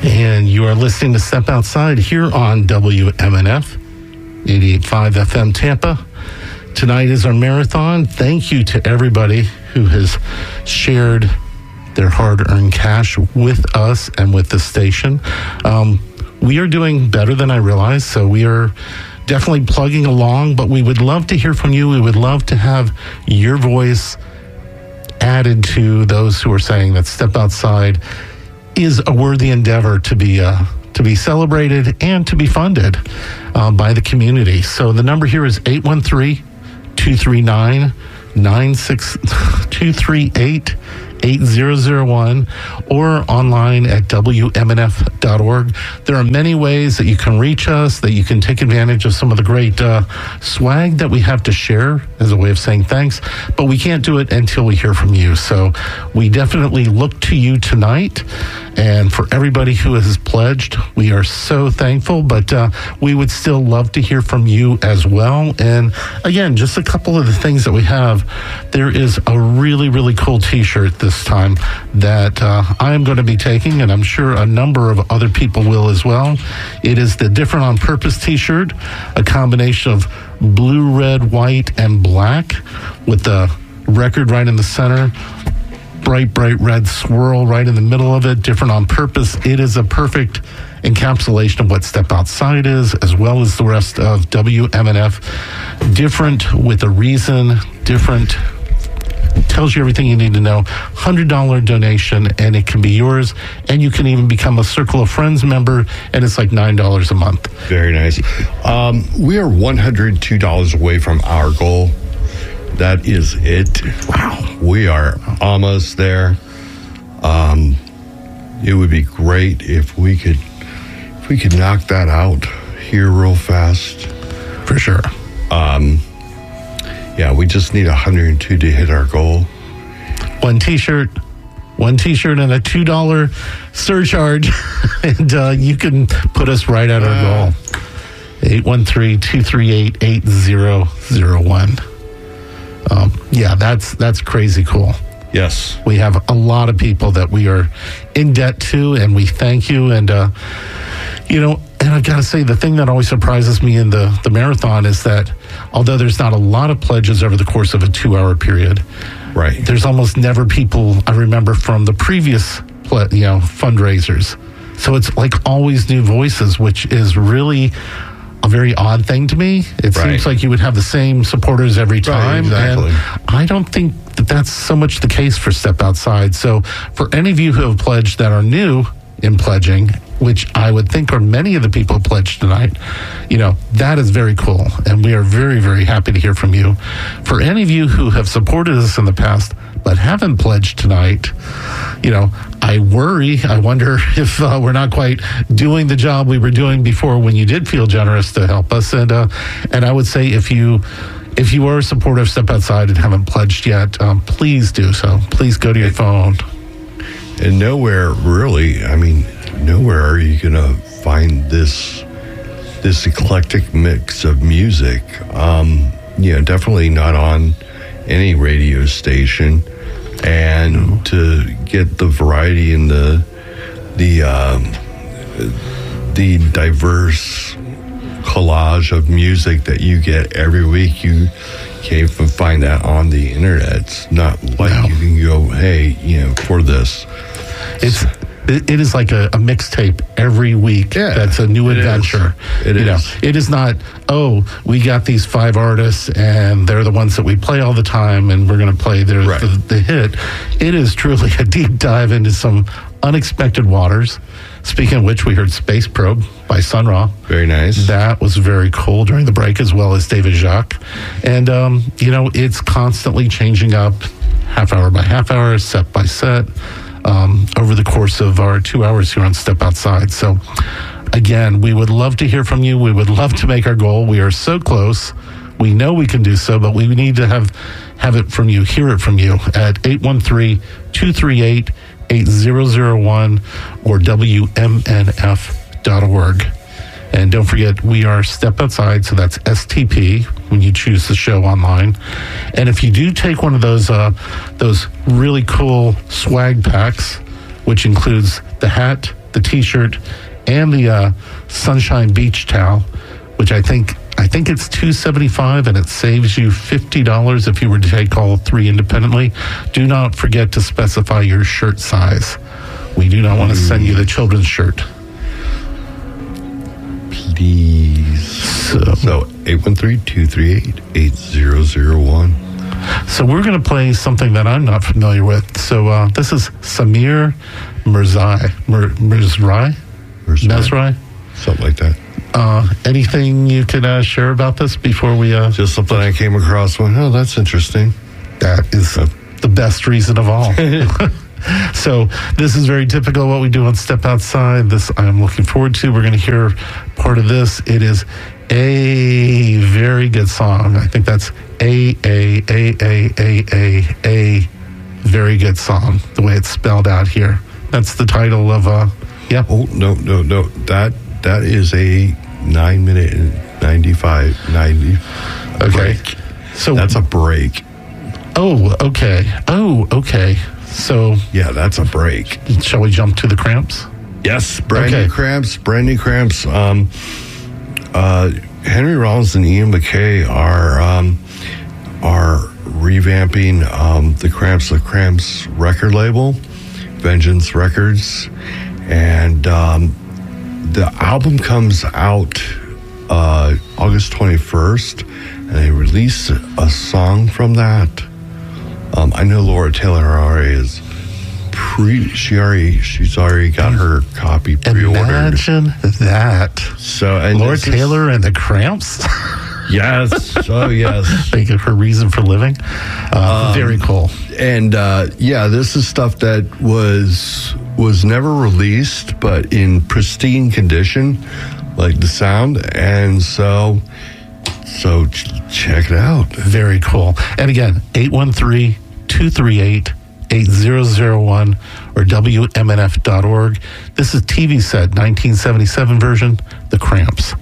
And you are listening to Step Outside here on WMNF 88.5 FM Tampa. Tonight is our marathon. Thank you to everybody who has shared their hard-earned cash with us and with the station. We are doing better than I realized, so we are definitely plugging along, but we would love to hear from you. We would love to have your voice added to those who are saying that Step Outside is a worthy endeavor to be celebrated and to be funded by the community. So the number here is 813-239-238-8001 or online at WMNF.org. There are many ways that you can reach us, that you can take advantage of some of the great swag that we have to share as a way of saying thanks, but we can't do it until we hear from you. So we definitely look to you tonight. And for everybody who has pledged, we are so thankful, but we would still love to hear from you as well. And again, just a couple of the things that we have. There is a really, really cool t-shirt this time that I am going to be taking, and I'm sure a number of other people will as well. It is the Different on Purpose t-shirt, a combination of blue, red, white, and black with the record right in the center. Bright red swirl right in the middle of it, Different on Purpose. It is a perfect encapsulation of what Step Outside is, as well as the rest of WMNF. Different with a reason, different tells you everything you need to know. $100 donation, and it can be yours, and you can even become a Circle of Friends member, and it's like $9 a month. Very nice. We are $102 away from our goal. That is it. Wow. We are almost there. It would be great if we could knock that out here real fast. For sure. Yeah, we just need 102 to hit our goal. One t-shirt and a $2 surcharge, and you can put us right at our goal. 813-238-8001. Yeah, that's crazy cool. Yes. We have a lot of people that we are in debt to, and we thank you. And, and I've got to say, the thing that always surprises me in the marathon is that although there's not a lot of pledges over the course of a 2-hour period, right, there's almost never people I remember from the previous fundraisers. So it's like always new voices, which is really a very odd thing to me. It seems like you would have the same supporters every time. Right, exactly. And I don't think that that's so much the case for Step Outside. So for any of you who have pledged that are new in pledging, which I would think are many of the people who pledged tonight, that is very cool. And we are very, very happy to hear from you. For any of you who have supported us in the past but haven't pledged tonight, I wonder if we're not quite doing the job we were doing before when you did feel generous to help us. And I would say if you are a supporter of Step Outside and haven't pledged yet, please do so. Please go to your phone. And nowhere are you going to find this eclectic mix of music. Definitely not on any radio station. And to get the variety and the diverse collage of music that you get every week, you can't even find that on the internet. It's not like you can go, hey, for this. It is like a mixtape every week. Yeah, that's a new adventure. It is. It is not, we got these 5 artists and they're the ones that we play all the time and we're going to play the hit. It is truly a deep dive into some unexpected waters. Speaking of which, we heard Space Probe by Sun Ra. Very nice. That was very cool during the break, as well as David Jacques. And, it's constantly changing up half hour by half hour, set by set. Over the course of our 2 hours here on Step Outside. So, again, we would love to hear from you. We would love to make our goal. We are so close. We know we can do so, but we need to have it from you, hear it from you at 813-238-8001 or WMNF.org. And don't forget, we are Step Outside, so that's STP when you choose the show online. And if you do take one of those really cool swag packs, which includes the hat, the T-shirt, and the Sunshine Beach towel, which I think it's $275, and it saves you $50 if you were to take all three independently. Do not forget to specify your shirt size. We do not want to send you the children's shirt. Please. So 813-238-8001. So we're going to play something that I'm not familiar with. So this is Samir Mirzai. Something like that. Anything you could share about this before we... Just something I came across. Went, oh, that's interesting. That is the best reason of all. So this is very typical of what we do on Step Outside. This I'm looking forward to. We're going to hear part of this. It is a very good song. I think that's a very good song, the way it's spelled out here. That's the title of yeah. Oh, no. That is a 9-minute and 90. Okay. Break. So that's a break. Oh, okay. So yeah, that's a break. Shall we jump to the Cramps? Yes, brand new Cramps. Henry Rollins and Ian MacKaye are revamping the Cramps record label, Vengeance Records, and the album comes out August 21st, and they released a song from that. I know Laura Taylor she's already got her copy pre-ordered. Imagine that. So, and Laura Taylor and the Cramps. Yes. Oh, yes. Think of her reason for living. Very cool. And this is stuff that was never released, but in pristine condition, like the sound. And so check it out. Very cool. And again, 813-238-8001 or WMNF.org. This is TV set 1977 version, The Cramps.